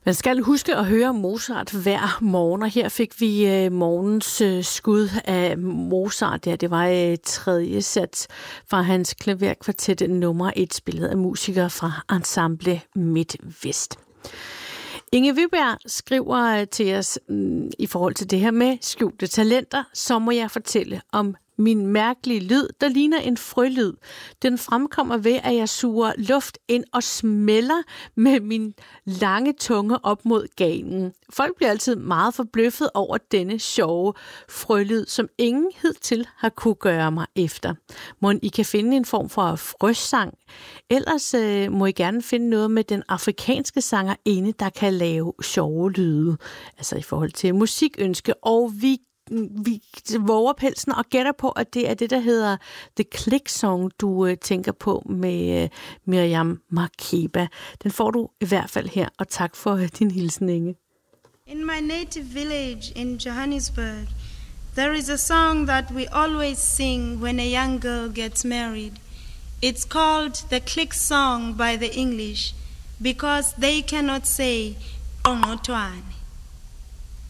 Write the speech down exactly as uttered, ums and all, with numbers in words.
Man skal huske at høre Mozart hver morgen, og her fik vi øh, morgens øh, skud af Mozart. Ja, det var et øh, tredje sats fra hans klaverkvartet nummer et, spillet af musikere fra Ensemble Midt-Vest. Inge Viberg skriver til os mm, i forhold til det her med skjulte talenter, så må jeg fortælle om min mærkelige lyd, der ligner en frølyd. Den fremkommer ved, at jeg suger luft ind og smælder med min lange tunge op mod ganen. Folk bliver altid meget forbløffet over denne sjove frølyd, som ingen hidtil har kunne gøre mig efter. Må I kan finde en form for frøsang. Ellers øh, må I gerne finde noget med den afrikanske sangerinde, der kan lave sjove lyde. Altså i forhold til musikønske. Og vi Vi våger pelsen og gætter på, at det er det, der hedder The Click Song, du øh, tænker på med øh, Miriam Makeba. Den får du i hvert fald her, og tak for øh, din hilsen, Inge. In my native village in Johannesburg, there is a song that we always sing when a young girl gets married. It's called The Click Song by the English, because they cannot say, "Onotwane."